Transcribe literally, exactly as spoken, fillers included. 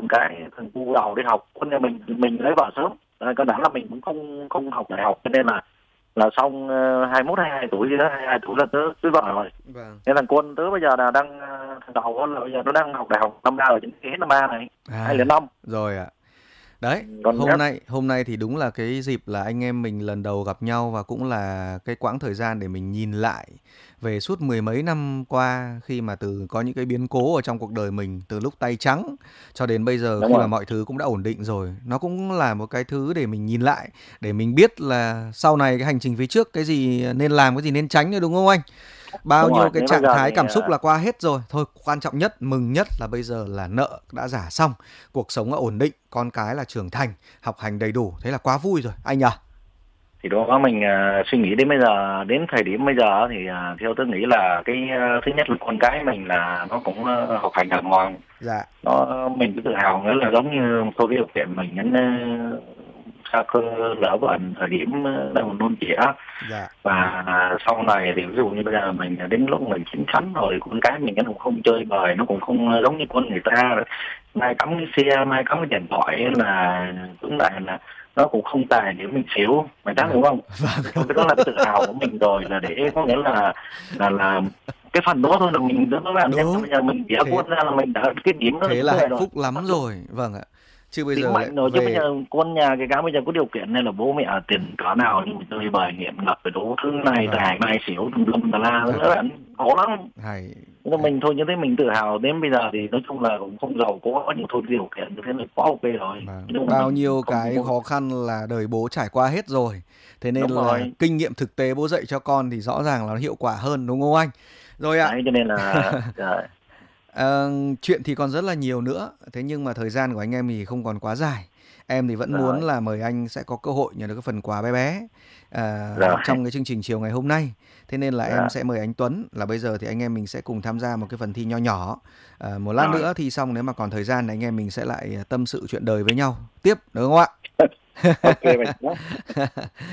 con cái thằng cu đầu đi học, con nhà mình mình lấy vợ sớm, có đã là mình cũng không không học đại học, cho nên là là xong uh, hai mốt hai hai tuổi gì đó, hai hai tuổi là tớ cưới vợ rồi. Vâng. Nên thằng Quân tớ bây giờ là đang uh, thằng đầu là bây giờ nó đang học đại học năm ba rồi, chính hết năm ba này, À, hai零năm. rồi ạ. Đấy, Còn hôm nhất nay hôm nay thì đúng là cái dịp là anh em mình lần đầu gặp nhau, và cũng là cái quãng thời gian để mình nhìn lại về suốt mười mấy năm qua, khi mà từ có những cái biến cố ở trong cuộc đời mình, từ lúc tay trắng cho đến bây giờ đúng khi rồi, mà mọi thứ cũng đã ổn định rồi. Nó cũng là một cái thứ để mình nhìn lại, để mình biết là sau này cái hành trình phía trước cái gì nên làm, cái gì nên tránh nữa, đúng không anh? Bao đúng rồi. nhiêu cái Đến bây trạng giờ thái thì cảm xúc uh, là qua hết rồi. Thôi, quan trọng nhất, mừng nhất là bây giờ là nợ đã trả xong, cuộc sống đã ổn định, con cái là trưởng thành, học hành đầy đủ, thế là quá vui rồi anh nhỉ? thì đó mình uh, suy nghĩ đến bây giờ, đến thời điểm bây giờ thì uh, theo tôi nghĩ là cái uh, thứ nhất là con cái mình là nó cũng uh, học hành đàng hoàng, Dạ, nó mình cứ tự hào nữa là giống như tôi cái điều kiện mình đến uh, xa cơ lỡ vần thời điểm uh, đang còn non trẻ, dạ, và uh, sau này thì ví dụ như bây giờ mình đến lúc mình chín chắn rồi, con cái mình nó cũng không chơi bời, nó cũng không uh, giống như con người ta mai cắm cái xe, mai cắm cái điện thoại, là cũng lại là nó cũng không tài để mình xíu, mày chắc vâng, đúng không? vâng, Thôi cái đó là cái tự hào của mình rồi, là để có nghĩa là là là cái phần đó thôi là mình đối với bạn nhé. đúng. Bây giờ mình đẻ Thế con ra là mình đã cái điểm đó là thế chúng là tôi hạnh rồi, phúc lắm rồi, vâng ạ. Chứ bây điểm giờ lại mạnh rồi. Chứ bây về, giờ con nhà cái cá bây giờ có điều kiện nên là bố mẹ tiền cỡ nào nhưng mà chơi bời nghiện ngập về đủ thứ này vâng, tài mai xỉu tùm lum tà la thật nữa bạn, khổ lắm. hay. Nhưng mình thôi như thế mình tự hào, đến bây giờ thì nói chung là cũng không giàu có những thôi điều kiện như thế là quá ok rồi, Vâng. nhưng mà Bao mình nhiêu không cái muốn. khó khăn là đời bố trải qua hết rồi. Thế nên Đúng là rồi. kinh nghiệm thực tế bố dạy cho con thì rõ ràng là nó hiệu quả hơn, đúng không anh? Rồi ạ. Đấy cho nên là trời, Ờ, chuyện thì còn rất là nhiều nữa. Thế nhưng mà thời gian của anh em thì không còn quá dài. Em thì vẫn muốn rồi là mời anh sẽ có cơ hội nhận được cái phần quà bé bé à, rồi trong cái chương trình chiều ngày hôm nay. Thế nên là em rồi sẽ mời anh Tuấn, là bây giờ thì anh em mình sẽ cùng tham gia một cái phần thi nho nhỏ. À, một lát rồi nữa thi xong, nếu mà còn thời gian, anh em mình sẽ lại tâm sự chuyện đời với nhau tiếp, đúng không ạ? ok mình